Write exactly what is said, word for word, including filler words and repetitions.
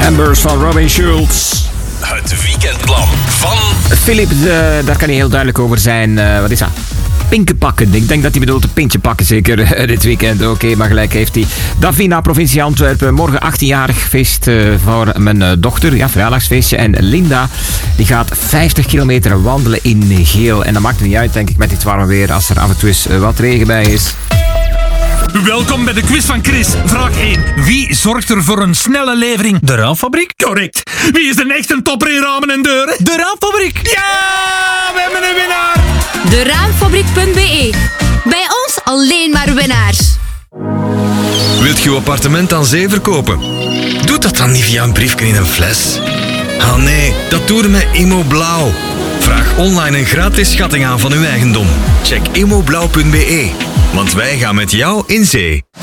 Embers van Robin Schulz. Het weekendplan van... Filip, uh, daar kan hij heel duidelijk over zijn. Uh, wat is dat? Pinken pakken. Ik denk dat hij bedoelt een pintje pakken, zeker uh, dit weekend. Oké, okay, maar gelijk heeft hij. Davina, provincie Antwerpen. Morgen achttienjarig feest uh, voor mijn uh, dochter. Ja, verjaardagsfeestje. En Linda, die gaat vijftig kilometer wandelen in Geel. En dat maakt het niet uit, denk ik, met dit warme weer. Als er af en toe eens uh, wat regen bij is. Welkom bij de quiz van Chris. Vraag één. Wie zorgt er voor een snelle levering? De Raamfabriek? Correct. Wie is de echte topper in ramen en deuren? De Raamfabriek. Ja, we hebben een winnaar. de raamfabriek punt b e. Bij ons alleen maar winnaars. Wilt je uw appartement aan zee verkopen? Doe dat dan niet via een briefje in een fles. Ah nee, dat doe je met Immoblauw. Vraag online een gratis schatting aan van uw eigendom. Check immoblauw punt b e. Want wij gaan met jou in zee.